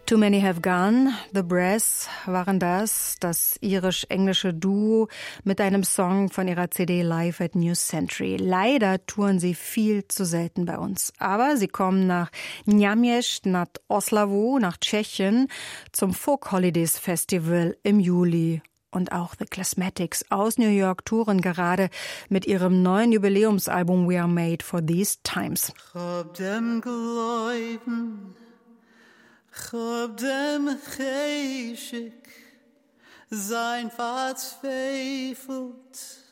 Too Many Have Gone, The Brass waren das irisch-englische Duo mit einem Song von ihrer CD Live at New Century. Leider touren sie viel zu selten bei uns. Aber sie kommen nach Něměž nad Oslavou, nach Tschechien, zum Folk Holidays Festival im Juli. Und auch The Classmatics aus New York touren gerade mit ihrem neuen Jubiläumsalbum We Are Made for These Times. Ich hab dem Geschick sein verzweifelt